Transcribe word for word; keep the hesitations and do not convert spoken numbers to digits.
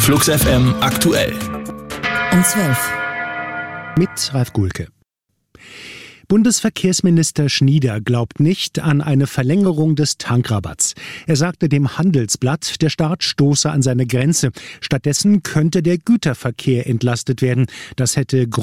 Flux F M aktuell. Um zwölf. Mit Ralf Gulke. Bundesverkehrsminister Schnieder glaubt nicht an eine Verlängerung des Tankrabatts. Er sagte dem Handelsblatt, der Staat stoße an seine Grenze. Stattdessen könnte der Güterverkehr entlastet werden. Das hätte